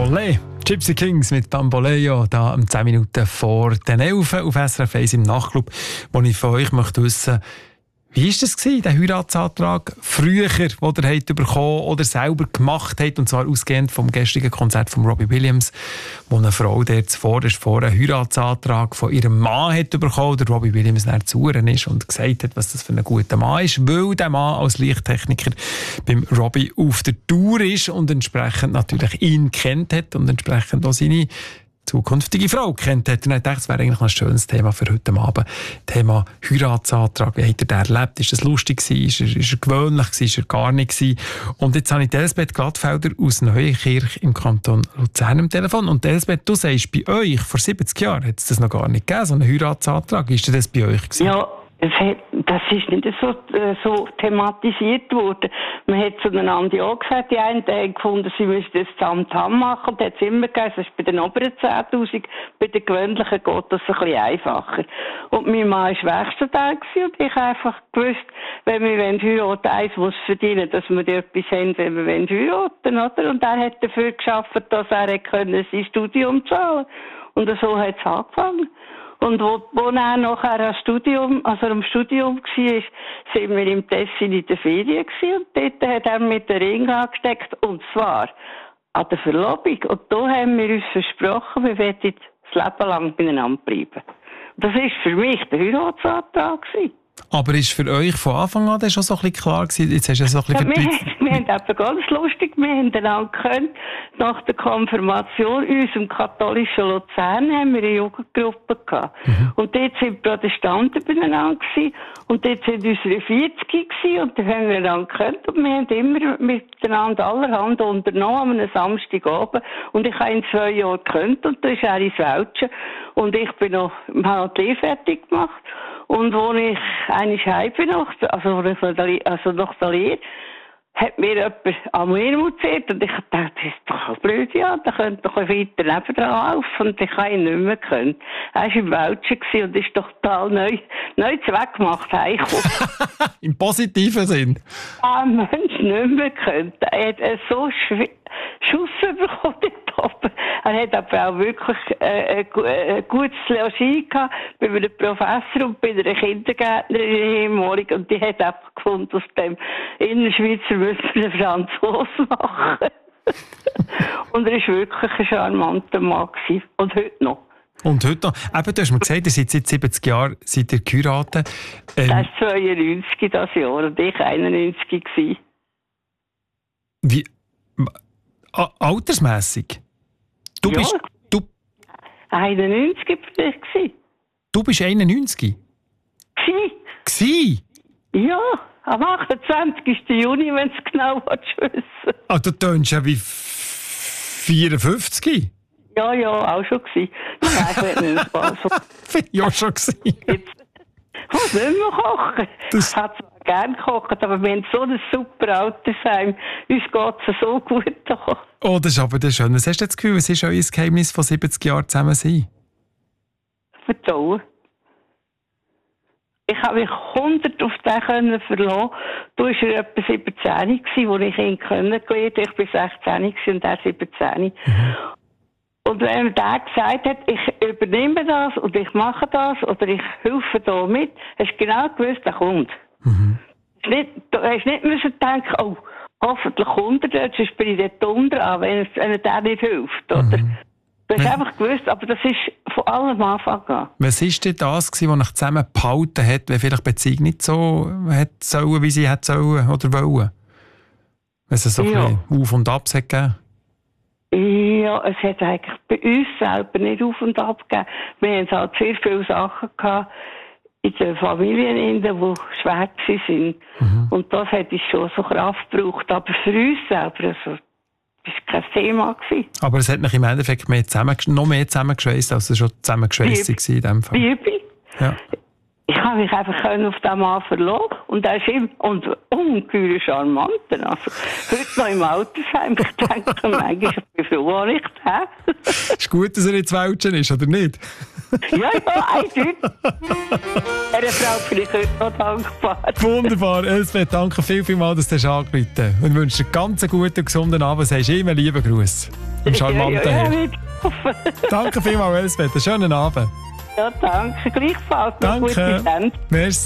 Olé! Gypsy Kings mit Bamboleo, da um 10 Minuten vor den 11 auf SRF 1 im Nachtclub, wo ich von euch möchte wissen, wie war das gewesen, der Heiratsantrag früher, den ihr habt bekommen oder selber gemacht habt, und zwar ausgehend vom gestrigen Konzert von Robbie Williams, wo eine Frau der zuvor einen Heiratsantrag von ihrem Mann hat bekommen, der Robbie Williams dann zu ihr ist und gesagt hat, was das für ein guter Mann ist, weil der Mann als Lichttechniker beim Robbie auf der Tour ist und entsprechend natürlich ihn kennt hat und entsprechend auch seine zukünftige Frau kennt hat. Und ich dachte, es wäre eigentlich ein schönes Thema für heute Abend. Thema Heiratsantrag. Wie hat er den erlebt? Ist das lustig gewesen? Ist er gewöhnlich gewesen? Ist er gar nicht gewesen? Und jetzt habe ich Elsbeth Glattfelder aus Neukirch im Kanton Luzern am Telefon. Und Elsbeth, du sagst, bei euch vor 70 Jahren hat es das noch gar nicht gegeben, so einen Heiratsantrag. Ist das bei euch gewesen? Ja, das ist nicht so thematisiert worden. Man hat zueinander ja gesagt, die einen haben gefunden, sie müssten das Tamtam machen, und hat es immer gegeben, das ist bei den oberen 10'000, bei den gewöhnlichen geht das ein bisschen einfacher. Und mein Mann war Werkstudent und ich habe einfach gewusst, wenn wir heiraten, eins muss verdienen, dass wir etwas haben, wenn wir heiraten, oder? Und er hat dafür geschafft, dass er sein Studium zahlen konnte. Und so hat es angefangen. Und wo er nachher am Studium war, sind wir im Tessin in der Ferien gewesen, und dort hat er mit den Ring angesteckt, und zwar an der Verlobung. Und da haben wir uns versprochen, wir werden das Leben lang beieinander bleiben. Das war für mich der Heiratsantrag gewesen. Aber ist für euch von Anfang an schon so ein bisschen klar gewesen? Jetzt hast du so ein bisschen wir haben eben ganz lustig, wir haben einander gekannt. Nach der Konfirmation in unserem katholischen Luzern haben wir eine Jugendgruppe gehabt. Und dort sind Protestanten beieinander gewesen. Und dort sind unsere 40 gewesen. Und da haben wir einander gekannt. Und wir haben immer miteinander allerhand unternommen an einem Samstagabend. Und ich habe ihn 2 Jahre gekannt. Und da ist er ins Wäldchen. Und ich bin noch, habe die Lehre fertig gemacht. Und als ich einmal heim bin, nach der Lehre, hat mir jemand an mir erzählt. Und ich dachte, das ist doch blöd, ja, da könnte doch weiter nebendran laufen. Und ich habe ihn nicht mehr gekannt. Er war im Wäldchen und ist doch total neu zweckgemacht heimgekommen. Im positiven Sinn? Ein Mensch nicht mehr gekannt. Er hat so Schuss bekommen dort oben. Er hat aber auch wirklich ein gutes Logis gehabt bei einem Professor und bei einer Kindergärtnerin ehemalig. Und die hat einfach gefunden, aus dem Innerschweizer müssen wir einen Franzosen machen. Und er war wirklich ein charmanter Mann gewesen. Und heute noch. Und heute noch? Eben, du hast mir gesagt, ihr seid seit 70 Jahren geheiratet. Das ist 92 das Jahr und ich 91 gewesen. Wie? Altersmässig? Du ja, bist... 91 war ich. Du bist 91? Gsi? Ja, am 28. Juni, wenn es genau wissen. Ah, du tönst ja wie 54? Ja, auch schon gewesen. Nein, ich will nicht mehr so. Ja, schon gewesen. Ich muss nicht mehr kochen. Ich hätte zwar gerne gekocht, aber wir haben so ein super Altersheim. Uns geht es so gut. Oh, das ist aber schön. Was hast du das Gefühl, was ist euer Geheimnis von 70 Jahren zusammen sein? Vertrauen. Ich habe mich 100 auf den verlassen. Du warst ja etwa 17, als ich ihn kennengelernt habe. Ich war 16 und er 17. Und wenn der gesagt hat, ich übernehme das und ich mache das oder ich helfe da mit, hast du genau gewusst, er kommt. Du hast nicht müssen denken, oh, hoffentlich kommt er dort, sonst bin ich dort unten an, wenn er der nicht hilft. Oder? Du hast einfach gewusst, aber das ist von allem Anfang an. Was war denn das, was euch zusammen behalten hat, wenn vielleicht die Beziehung nicht so hat sollen, wie sie hätte sollen oder wollen? Wenn es so ein bisschen Auf und Abs hat gegeben? Ja, es hat eigentlich bei uns selber nicht Auf und Ab gegeben. Wir hatten halt sehr viele Sachen gehabt in den Familien, die schwer waren. Und das hat uns schon so Kraft gebraucht. Aber für uns selber, also, das war kein Thema gewesen. Aber es hat mich im Endeffekt noch mehr zusammengeschweißt, als es schon zusammengeschweißt war in dem Fall. Liebe. Ja. Ich habe mich einfach auf diesen Mann verlassen. Und er ist immer ungeheuer charmant. Also, heute noch im Altersheim. Ich denke manchmal, ich bin froh, wo ich da. Ist gut, dass er nicht zu Wäldchen ist, oder nicht? Ja, eindeutig. Einer Frau bin ich heute noch dankbar. Wunderbar. Elsbeth, danke vielmals, dass du angerufen hast. Und wünsche dir einen ganz guten, gesunden Abend. Sagst immer lieben Gruß. Im charmanten Herr. Ja, Danke vielmals, Elsbeth. Einen schönen Abend. ja, danke. Gleichfalls. Noch Danke. gute Sendung. Merci.